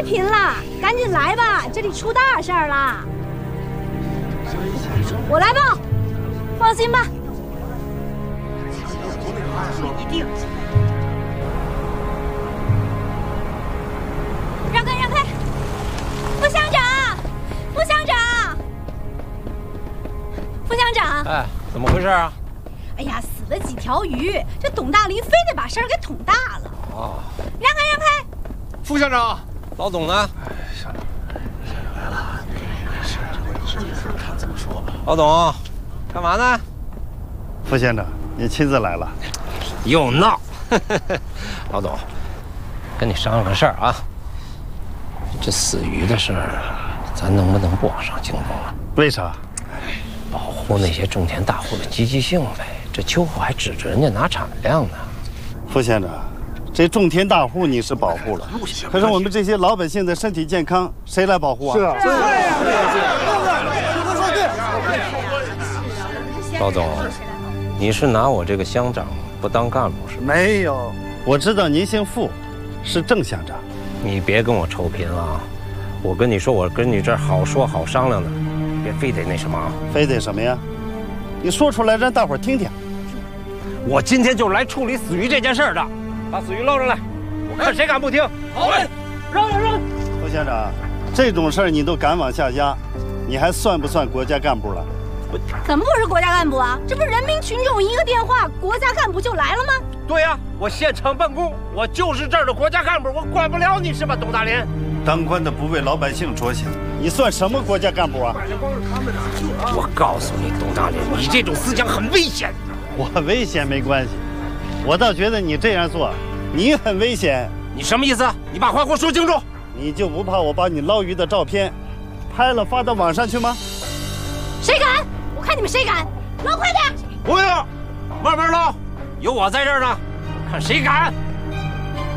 拼了，赶紧来吧，这里出大事儿了。我来报，放心吧。一定。让开，让开！副乡长，副乡长，副乡长！ 哎，怎么回事啊？ 哎呀，死了几条鱼，这董大林非得把事儿给捅大了。哦，让开，让开！ 副乡长， 老总呢？ 乡长来了，看怎么说吧。 老董，干嘛呢？ 副县长，你亲自来了， 又闹。老董，跟你商量个事儿啊。这死鱼的事儿，咱能不能不往上京东了？ 为啥？ 保护那些种田大户的积极性呗。这秋后还指着人家拿产量呢。 副县长，这种田大户你是保护了，可是我们这些老百姓的身体健康谁来保护啊？ 是啊，对呀，老总，你是拿我这个乡长不当干部是吧？ 没有，我知道您姓傅，是郑乡长。 你别跟我臭贫啊！我跟你说，我跟你这儿好说好商量的，别非得那什么啊！ 非得什么呀？你说出来让大伙儿听听。 我今天就是来处理死鱼这件事的，把死鱼捞上来，我看谁敢不听。好嘞，让。 副县长，这种事儿你都敢往下压，你还算不算国家干部了？ 怎么不是国家干部啊？这不是人民群众一个电话，国家干部就来了吗？ 对呀，我现场办公，我就是这儿的国家干部，我管不了你是吧，董大林？ 当官的不为老百姓着想，你算什么国家干部啊？ 我告诉你，董大林，你这种思想很危险。 我危险没关系，我倒觉得你这样做，你很危险。 你什么意思？你把话给我说清楚。 你就不怕我把你捞鱼的照片拍了发到网上去吗？ 谁敢？我看你们谁敢！捞快点！ 不用，慢慢捞，有我在这儿呢，看谁敢。